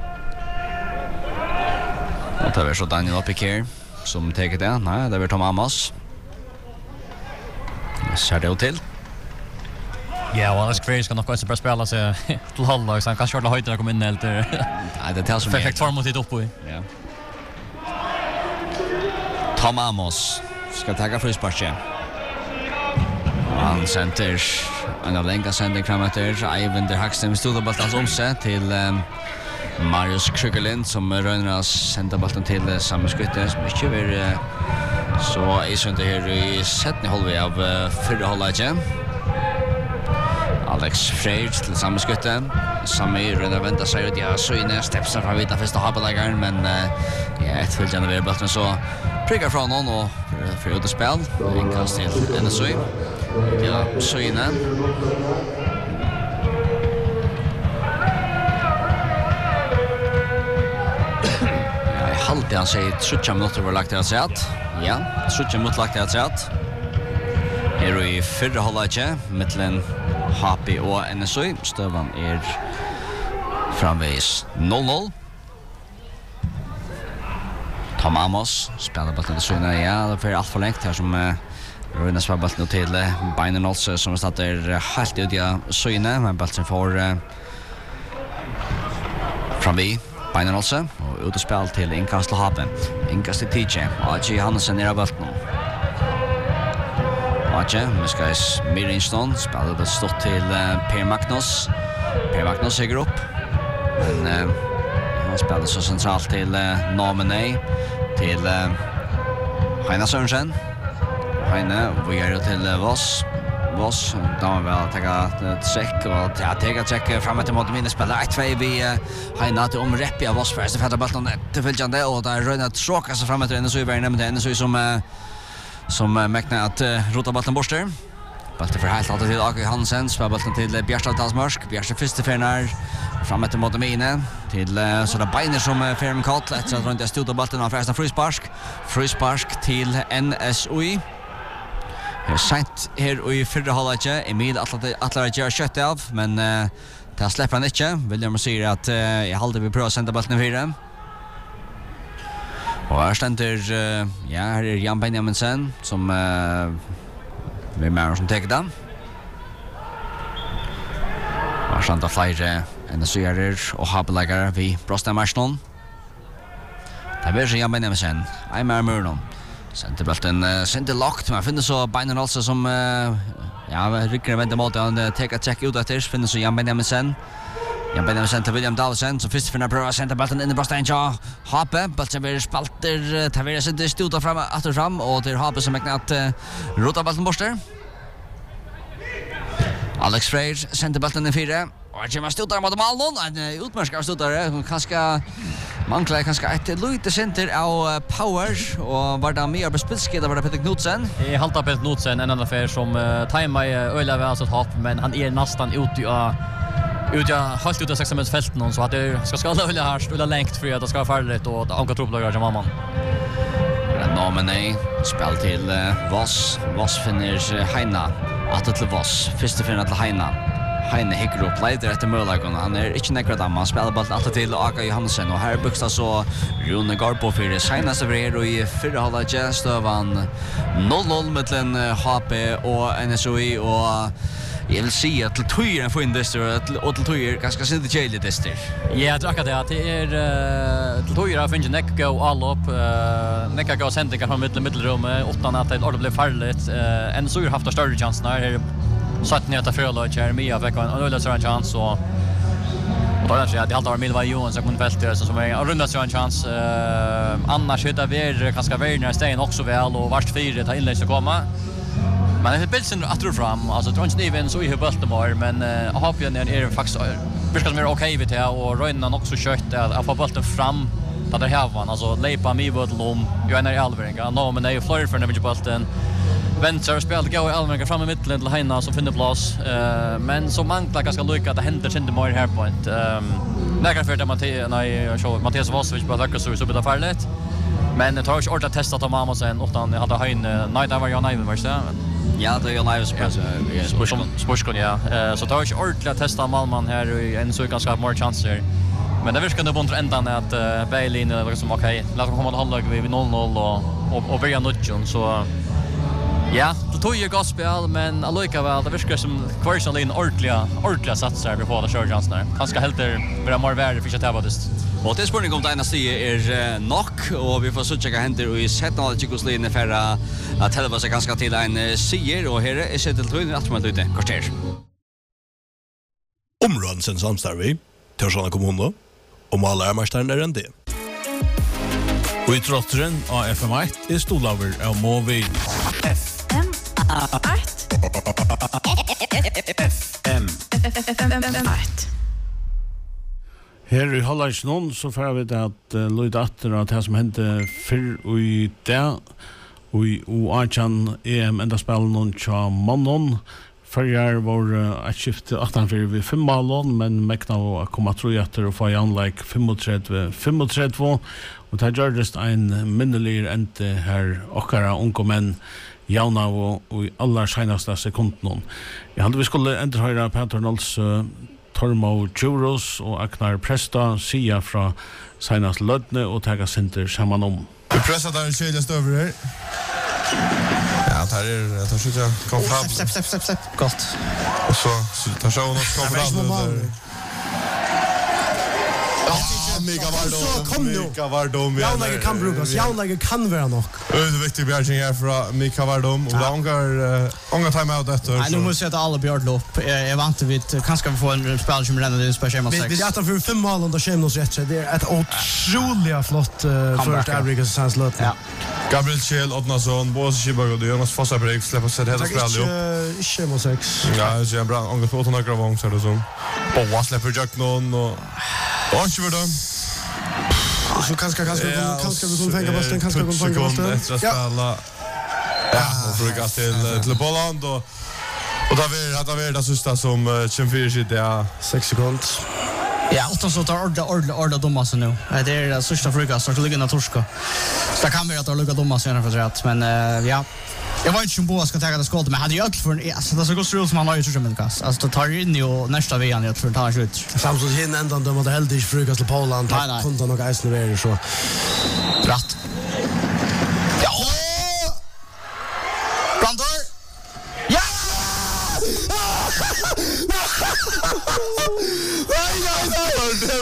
Och det är så Daniel Piquer som tar det. Nej, det är Tom Amos. Så det till. Ja, och Alex Freir ska nog också bara spela sig till halvlag så han kanske har höjden att komma in helt. Nej, det tar som perfekt form mot det uppe. Ja. Tom Amos ska ta Fruspark. Han center en av länka sändning framåt där. Eivind Hagstem stod bollen som omsett till um, Marius Klugerlind som rönnar sända bollen till uh, samma skytte som inte är uh, så är så inte här i sättning halvväg av uh, förra halvlek. Alex Freir till samma skytte. Samir rönnar vänta sig ut ja så inne steps från vita första halvlägaren men uh, ja ett följande över bollen så prickar från någon och för ut spel. Inkast till N S O. Ja, så inne. Jag halvt han säger sjutton minuter var lagt att säga att. Ja, sjutton minuter lagt att säga att. Här i förra halvlek mellan Happy och N S O. Stövan är Framvis noll noll. Tom Amos spelar bollen till Söna. Ja, det är allt för längt här som uh, Röna spelar bollen till uh, Beinen också som startar uh, helt ut i Söna. Men bollen får uh, framvis Beinen också. Och ut och spel till inkast till Hapen. Inkast till T J. A J Hansen ner av bollen. A J, Miskais Mirinston spelar det stått till uh, Per Magnus. Per Magnus säger upp. Men uh, han spelar så centralt till uh, Nominee. Till uh, Heina Sørensen. Heine, vi är till uh, Voss. Voss, då har vi väl tagit ett check och ja, tagit check framåt till mot mina spelare. ett två vi uh, Heina till om rep i Voss först. Det fattar bollen till följande och där röna tråka sig framåt till N S U. Vi är nämligen N S U som uh, som uh, mäknar att uh, rota bollen borster. Bollen för helt alltid till A K Hansen. Spelar bollen till uh, Bjärstad Dalsmarsk. Bjärstad första färnar. Framåt till mot mina till uh, så där Beiner som uh, Ferm Kott efter att runt jag stod bollen av första frispark. Frispark till N S U. Här sent här i förra halvlek Emil Atlar att göra kött av men uh, det släpper han inte. William säger att uh, jag håller vi prova att sända bollen vidare. Och här ständer uh, ja, här är Jan Benjaminsen som uh, vi med som tar den. Och ständer flera N S U-er og habelegger vi Brostan Marston. Det blir Jan Benjaminsen. Jeg med Mørnum. Senter bulten, uh, senter lagt, men finner så Beiner altså som uh, ja, rykker venter mot han uh, tar et check ut etter, finner så Jan Benjaminsen. Jan Benjaminsen til William Dahlsen, som først finner prøver senter bulten inn i Brostan ja, Hape, bulten blir spalter, tar vi senter stod fram, atter fram, og til Hape som ekner at uh, rota bulten borster. Alex Freyr senter bulten i fire. Och jag måste stå mot Malmö, en utmärkande ståtare, kanske manglar kanske ett lite center av power och var det mer bespelskede var det Peter Knudsen. I halta Peter Knudsen en annan affär som uh, tajmar öliga väl alltså hopp men han är nästan ut i uh, ut ja halt ut av sex fälten så att det ska skala öliga här stilla längt för att det ska farligt och anka tropplagar som mamman. Nominee spel till uh, Voss, Voss finner uh, Heina, att till Voss, första finner till Heina. Heine hikker upp leider etter møllagene. Han er ikke nekker dam, han spiller ballen alltid til A K Johansen, og her buksta så Rune Garbo fyrir seneste ver og i fyrre halvdje støvan noll noll mellom H P og N S U I, og jeg vil si at til tøyer en fin dyster, og til tøyer ganske sint kjeilig dyster. Ja, det er akkurat det. Det er til tøyer har finnes nekka gå all opp, nekka gå sendingar fra middelrommet, utan at det blir farligt. N S U har haft de større chansen her, satt ner till förlåt här Mia fick en öliga en chans och och då jag det alltid var Milva Johan som kunde fälta så som en runda så en chans eh annars hittar vi kanske Werner Stein också väl och vart fyra ta inlägg så komma men det bilden sen att fram alltså tror inte even så i Baltimore men jag hoppas ju när är faktiskt visst kan vara okej vid det och Röna också kött att få bollen fram där det här var alltså lepa mig bort lom ju är när Alveringa nå men det är flyr för när bollen Vänster spelar gå i Almenga fram i mitten till Heina som finner plats. Uh, men så manglar ganska lycka att det händer inte mer här point. Ehm um, när kan för det Mattias nej så Mattias Vossvich på lucka så så blir det farligt. Men det tar ju ordet testa att mamma sen utan hade Hein nej där var jag nej var det. Ja, det är ju nej så sportskon ja. Uh, så tar ju ordet att testa Malman här i en så ganska more chanser. Men det viskar det bontra ändan att uh, Bailey är liksom okej. Låt dem komma att hålla vid noll noll och och, och börja nutjon så ja, det tog ju gospel men allika väl det viskar som kvarsalin ordliga ordliga satsar vi får det kör chansen där. Han ska helt vara mer värd för att det var det. Och det spårning om denna sida är knock och vi får så checka händer och i sätta alla Chicosline för att tälla sig ganska till en seger och här är det till att man ute kvarter. Områden samstarvi till såna kommuner om alla är mästaren är en det. Och i trottren av F M ett är stolaver av Movi. F M ett F M ett Her i Hallandsnån så får vi det at uh, Lloyd Atter at det som hendte før og i det og i Oachan E M enda spillen og tja mannen Førjar var uh, et skifte attenfyr ved fem malon, men mekna å komme tro etter og få i anlegg trettiofem trettiofem og det gjør det en minnelig ente her okkara unge menn jauna og, og i aller senaste sekunden. Jeg hadde vi skulle endre høyre Peter Nolls uh, Tormo Djuros og Agnar Presta sia fra senast lødne og tega sinter saman om. Vi pressar där en kedja stöver här. Ja, tar är jag tar skjuta komfortabelt. Stepp, stepp, stepp, stepp. Gott. Och så tar jag något komfortabelt. Mega Vardom, Mika Vardom. Jaunlager kan brukas, Jaunlager kan vara nog. Det är viktigt bjärgning här från Mika Vardom. Och det ångar ångar timeout efter. Nej, nu måste jag ta alla björnlopp. Jag vant vid, kanske vi får en spelare som redan är speciellt med sex. Vi är för fem mål under Schemus rätt. Det är ett otroligt flott första Avrika sans låt. Ja. Gabriel Kjell, Odnason, Boas Kiberg och Jonas Fossabreik släpper sig hela spelet ju. Inte Schemus sex. Ja, det är bra. Ångar på åtta några gånger så det som. Boas släpper Jack någon och och inte för dem. Så kanske kanske kanske vi kommer tänka på den kanske vi kommer tänka på den. Ja. Spela. Ja, och försöka till till Poland och och då vill att det det sista som tjugofyra shit ja sex sekunder. Ja, och så tar orda orda orda domma så nu. Det är det sista frukast att ligga na torska. Så kan vi att det ligga domma senare för rätt, men ja. Jag var inte som Boas ska ta det skottet, men hade jag för alltså det så går strul som han har ju tror jag med kast. Alltså det tar in ju nästa veckan jag tror det tar slut. Samtidigt hinner ändå de hade helt inte frukast till Poland. Kunde nog äta ner så. Rätt. Ja. Brandor. Ja! Nej, nej, nej. Det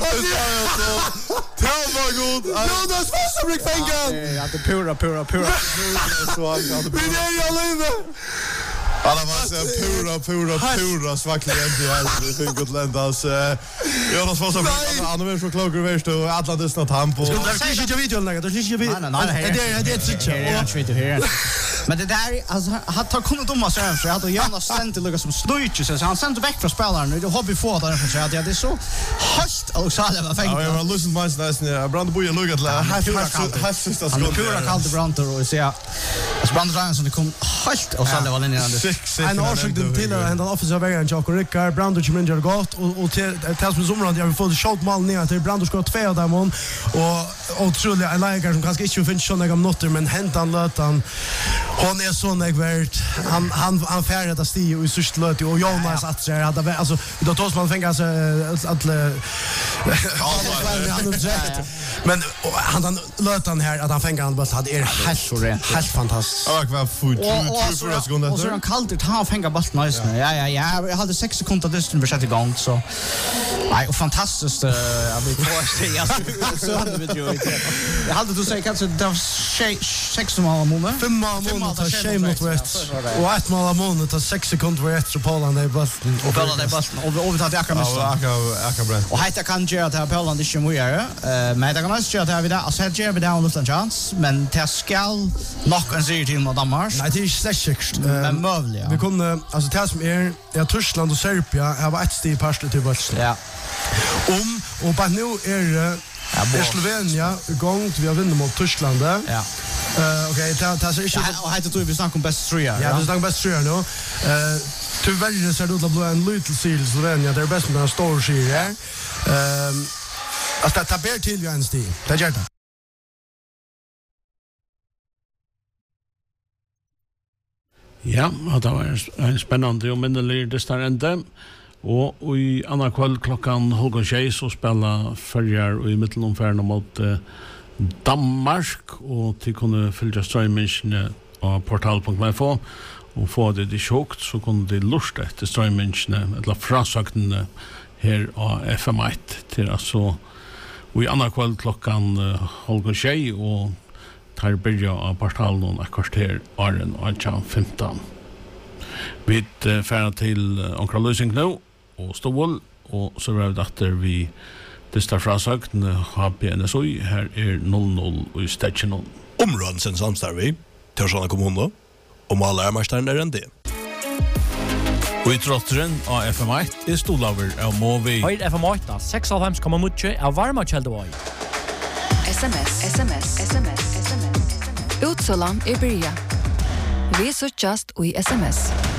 var god. Jonas Fossabreik fängan. Ja, det pura pura pura. Så han hade. Vi är ju alla inne. Alla var så pura pura pura svackliga inte här det fick gott ländas. Jonas Fossabreik han är så klok och värst och alla dessa tamp och. Det är inte videon längre. Det är inte video. Nej, nej, det är det är trick. Jag vet inte. Men det där alltså han tar kunnat domma så här så hade Jonas sent till Lucas som snöjt så han sent väck från spelaren och det har vi fått där för så att det är så halt och så hade man fängt. Ja, jag har lyssnat på nästan när Brand Boye Lucas la har sista skott. Han pura kallt Brandor och så ja. Så Brandor som det kom halt och så hade var linjen där. En årsök den till att hända offensiva vägen Jakob Rickard Brandor som ingår gott och och till till som somrar jag vill få shot mål ner till Brandor skott två av dem och otroligt en lägare som kanske inte finns såna gamla noter men häntan lötan. Hon är så värt han han han färdas sti och i sista löt och Jonas att så hade alltså då tar man fänga så att men han lötan här att han fänga han bara hade är helt helt fantastiskt. Ja, kvar fot två sekunder. Och så han kallt ut han fänga bollen nice. Ja ja ja, jag hade sex sekunder distans för sätta igång så. Nej, och fantastiskt jag vill få se alltså så hade vi ju. Jag hade du säga kanske det var sex mål mål. Fem mål tar tjej mot rätt. Och ett mål mål tar sex sekunder för rätt så Poland är bara och Poland är bara och vi tar det akkurat mest. Ja, akkurat. Och heter kan göra att Poland inte mer är. Men det kan också göra att vi där alltså här ger vi down luft en chans men det skall nog en serie till mot Danmark. Nej, det är säkert. Men möjligt. Vi kunde alltså det som är ja Tyskland och Serbien har varit steg parst till bollen. Ja. Om och bara nu är det Slovenien gång vi har vunnit mot Tyskland. Ja. Eh okej, ta ta så inte och heter du vi snackar om bäst tre. Ja, vi snackar bäst tre nu. Eh tyvärr så är det då en little seal Slovenien där bäst med en stor serie. Ehm att ta ber till ju en stig. Det gör det. Ja, det var en spennende og minnelig distanende. Og i andre kveld klokken halv tjei så spiller Førjar og i mittelomferden mot eh, Danmark. Og til kunne følge strøymingene av portal punkt f o. Og få det de sjukt, så kunne de lurte etter strøymingene, eller frasøktene her av F M ett til altså. Og i andre kveld klokken eh, halv tjei og tar byrja av portalen og kvarter åren og tjei femton. Vi uh, færer til uh, Ankra Løsing nå, og Stål, og så er det etter vi distar frasøkten H B N S O I, her er null null og i stedet noen. Områden sin samstarvi, Torsjana kommune, og Mala Ermarstein er en det. Og i trotteren av F M ett er stolaver av Movi. Høyr F M ett, seks komma null av varma kjeldevåg. SMS, SMS, SMS, SMS. Utsålan er byrja. Vi så just i SMS.